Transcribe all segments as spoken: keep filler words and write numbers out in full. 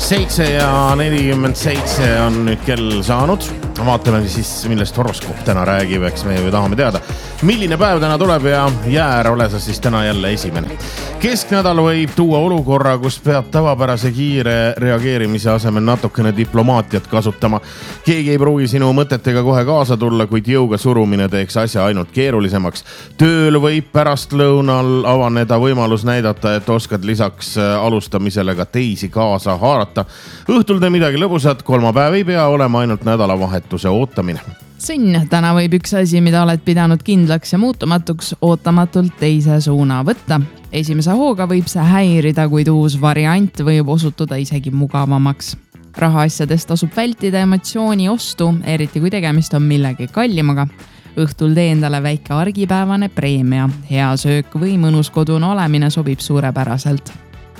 seitse ja nelikümmend seitse on nüüd kell saanud. Vaatame siis, millest horoskoop täna räägib, eks me ju tahame teada, milline päev täna tuleb ja jää ole sa siis täna jälle esimene. Kesknädal võib tuua olukorra, kus peab tavapärase kiire reageerimise asemel natukene diplomaatiat kasutama. Keegi ei pruugi sinu mõtetega kohe kaasa tulla, kuid jõuga surumine teeks asja ainult keerulisemaks. Tööl võib pärast lõunal avaneda võimalus näidata, et oskad lisaks alustamisele ka teisi kaasa haarata. Õhtul tee midagi lõbusat, kolmapäev ei pea olema ainult nädalavahetuse ootamine. Sõnn, täna võib üks asi, mida oled pidanud kindlaks ja muutumatuks, ootamatult teise suuna võtta. Esimese hooga võib see häirida, kuid uus variant võib osutuda isegi mugavamaks. Rahaasjadest tasub vältida emotsiooni ostu, eriti kui tegemist on millegi kallimaga. Õhtul tee endale väike argipäevane preemia. Hea söök või mõnus kodune olemine sobib suurepäraselt.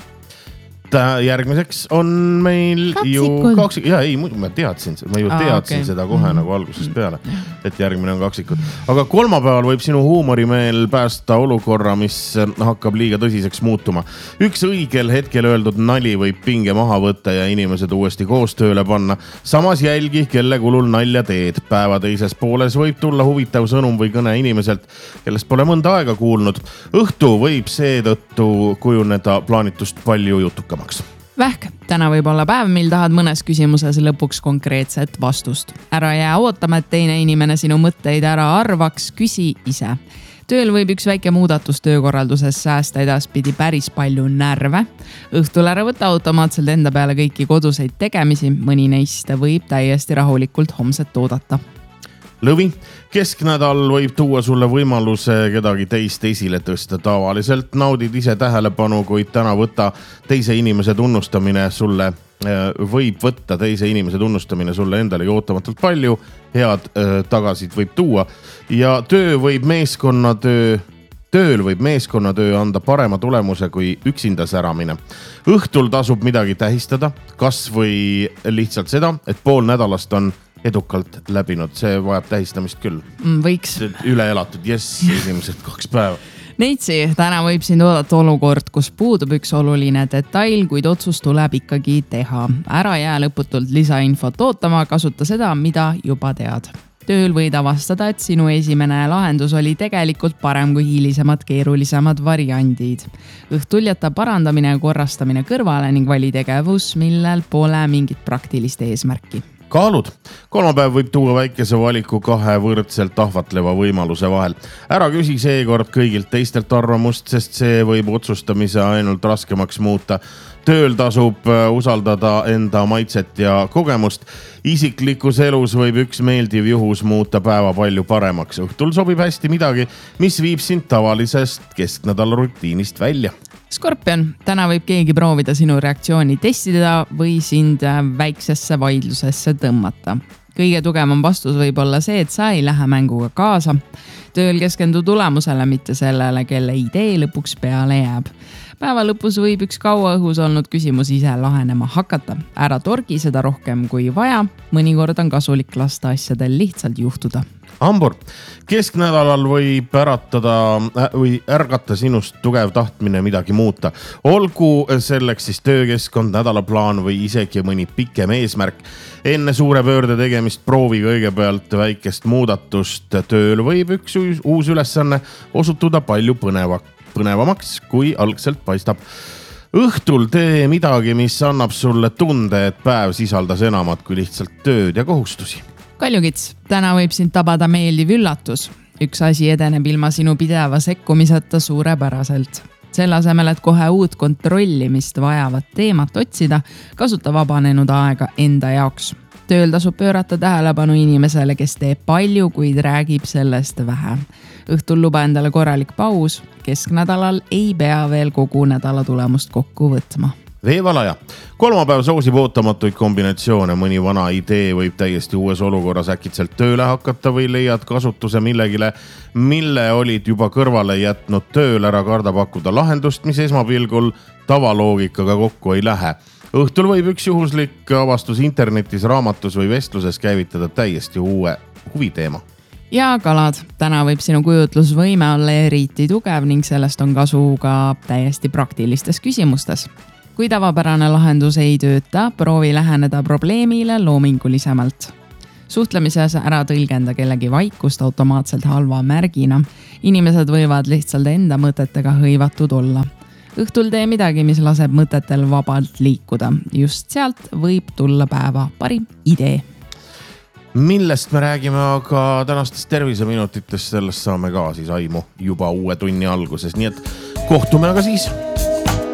Järgmiseks on meil kaksikud. ju kaksikud. Ja ei, ma teadsin, ma ju teadsin Aa, okay. seda kohe mm. nagu algusest peale, et järgmine on kaksikud. Aga kolmapäeval võib sinu huumorimeel päästa olukorra, mis hakkab liiga tõsiseks muutuma. Üks õigel hetkel öeldud nali võib pinge maha võtta ja inimesed uuesti koostööle panna. Samas jälgi, kelle kulul nalja teed. Päeva teises pooles võib tulla huvitav sõnum või kõne inimeselt, kellest pole mõnda aega kuulnud. Õhtu võib seetõttu kujuneda plaanitust palju jutukamaks. Vähk, täna võib olla päev, mil tahad mõnes küsimuses lõpuks konkreetset vastust. Ära jää ootama, et teine inimene sinu mõtteid ära arvaks, küsi ise. Tööl võib üks väike muudatus töökorralduses säästa edaspidi päris palju närve. Õhtul ära võtta automaatselt enda peale kõiki koduseid tegemisi, mõni neist võib täiesti rahulikult homset oodata. Lõvi, kesknädal võib tuua sulle võimaluse kedagi teist esile tõsta. Tavaliselt naudid ise tähelepanu, kuid täna võtta teise inimese tunnustamine sulle, võib võtta teise inimese tunnustamine sulle endale ootamatult palju. Head tagasid võib tuua ja töö võib meeskonnatöö Tööl võib meeskonnatöö anda parema tulemuse kui üksinda säramine. Õhtul tasub midagi tähistada, kas või lihtsalt seda, et pool nädalast on edukalt läbinud. See vajab tähistamist küll. Võiks. Üle elatud, jess, esimesed kaks päeva. Neitsi, täna võib siin oodata olukord, kus puudub üks oluline detail, kuid otsus tuleb ikkagi teha. Ära jää lõputult lisainfot ootama, kasuta seda, mida juba tead. Tööl võid avastada, et sinu esimene lahendus oli tegelikult parem kui hilisemad keerulisemad variandid. Õhtul jätta parandamine ja korrastamine kõrvale ning vali tegevus, millel pole mingit praktilist eesmärki. Kaalud. Kolmapäev võib tuua väikese valiku kahe võrdselt ahvatleva võimaluse vahel. Ära küsi seekord kõigilt teistelt arvamust, sest see võib otsustamise ainult raskemaks muuta. Tööl tasub usaldada enda maitset ja kogemust. Isiklikus elus võib üks meeldiv juhus muuta päeva palju paremaks. Õhtul sobib hästi midagi, mis viib sind tavalisest kesknädala rutiinist välja. Skorpion, täna võib keegi proovida sinu reaktsiooni testida või sind väiksesse vaidlusesse tõmmata. Kõige tugevam vastus võib olla see, et sa ei lähe mänguga kaasa. Tööl keskendu tulemusele, mitte sellele, kelle idee lõpuks peale jääb. Päeva lõpus võib üks kaua õhus olnud küsimus ise lahenema hakata. Ära torgi seda rohkem kui vaja. Mõnikord on kasulik lasta asjadel lihtsalt juhtuda. Hambur, kesknädalal võib äratada või ärgata sinust tugev tahtmine midagi muuta. Olgu selleks siis töökeskkond, nädalaplaan või isegi mõni pikem eesmärk. Enne suure pöörde tegemist proovi kõigepealt väikest muudatust. Tööl võib üks uus ülesanne osutuda palju põneva, põnevamaks, kui algselt paistab. Õhtul tee midagi, mis annab sulle tunde, et päev sisaldas enamat kui lihtsalt tööd ja kohustusi. Kaljukits, täna võib sind tabada meeldiv üllatus. Üks asi edeneb ilma sinu pideva sekkumiseta suurepäraselt. Selle asemel, et kohe uut kontrollimist vajavat teemat otsida, kasuta vabanenud aega enda jaoks. Tööl tasub pöörata tähelepanu inimesele, kes teeb palju, kuid räägib sellest vähe. Õhtul luba endale korralik paus. Kesknädalal ei pea veel kogu nädala tulemust kokku võtma. Veevalaja. Kolmapäev soosib ootamatuid kombinatsioone. Mõni vana idee võib täiesti uues olukorras äkitselt tööle hakata või leiad kasutuse millegile, mille olid juba kõrvale jätnud tööl. Ära karda pakkuda lahendust, mis esmapilgul tavaloogikaga kokku ei lähe. Õhtul võib üks juhuslik avastus internetis, raamatus või vestluses käivitada täiesti uue huviteema. Ja kalad, täna võib sinu kujutlusvõime olla eriti tugev ning sellest on kasu ka täiesti praktilistes küsimustes. kui tavapärane lahendus ei tööta, proovi läheneda probleemile loomingulisemalt. Suhtlemises ära tõlgenda kellegi vaikust automaatselt halva märgina. Inimesed võivad lihtsalt enda mõtetega hõivatud olla. Õhtul tee midagi, mis laseb mõtetel vabalt liikuda. Just sealt võib tulla päeva parim idee. Millest me räägime aga tänastest terviseminutitest, sellest saame ka siis aimu juba uue tunni alguses. Nii et kohtume aga siis.